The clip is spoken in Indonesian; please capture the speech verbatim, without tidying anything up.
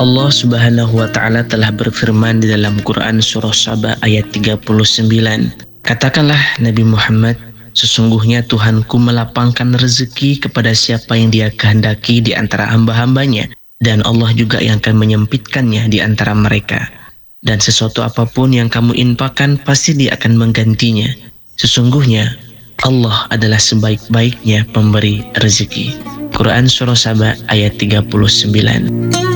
Allah Subhanahu wa Ta'ala telah berfirman di dalam Quran Surah Saba ayat tiga puluh sembilan. Katakanlah Nabi Muhammad, sesungguhnya Tuhanku melapangkan rezeki kepada siapa yang Dia kehendaki di antara hamba-hambanya, dan Allah juga yang akan menyempitkannya di antara mereka. Dan sesuatu apapun yang kamu infakkan pasti Dia akan menggantinya. Sesungguhnya Allah adalah sebaik-baiknya pemberi rezeki. Quran Surah Saba ayat tiga puluh sembilan.